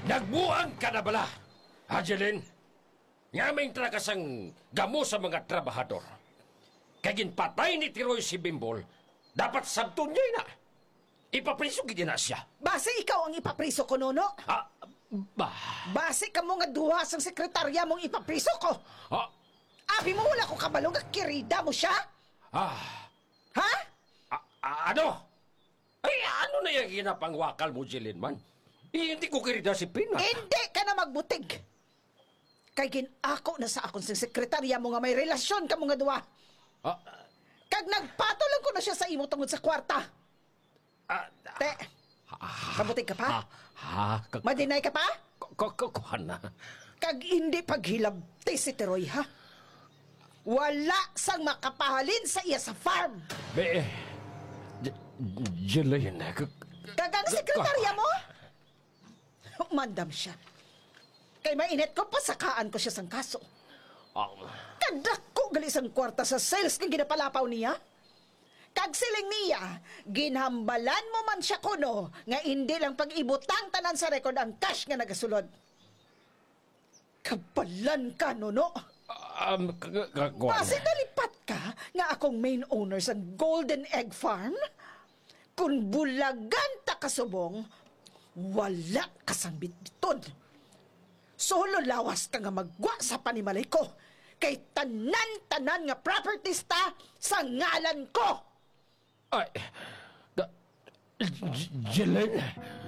Nagbuang ka na bala, Angeline? Nga may kasang gamo sa mga trabahador. Kaya ginpatay ni Tiroy si Bimbol, dapat sabton niya na. Ipapriso gid na siya. Base ikaw ang ipapriso ko, Nono. Base ka mo nga duha sang sekretarya mong ipapriso ko. Abi mo wala ko kabalo nga kirida mo siya? Ha? Ano? Ay, ano na yung ginapangwakal mo, Jeline man? Hindi ko kirida si Pina. Hindi ka na magbutig. Kay ginako na sa akong sing sekretarya mo nga may relasyon ka mo nga duha. Kag nagpatulang ko na siya sa imo tungod sa kwarta. Te, mabutig ka pa? Madinay ka pa? Kuhan na. Kag hindi paghilabti si Teroy, ha? Wala sang makapahalin sa iya sa farm. Jeline, Kagang sekretarya mo? Mandam siya. Kay mainit ko, pasakaan ko siya sang kaso. Kadako gali sang kwarta sa sales kang ginapalapaw niya. Kag siling niya, ginhambalan mo man siya kuno, nga hindi lang pag-ibutang tanan sa record ang cash nga nagasulod. Kapalan ka, Nono. Base nalipat ka nga akong main owner sa Golden Egg Farm? Kung bulagan ta kasubong, wala kasang bitbiton. Solo lawas ka nga magwa sa panimalay ko, kay tanan-tanan nga properties ta sa ngalan ko. Ay, Jeline,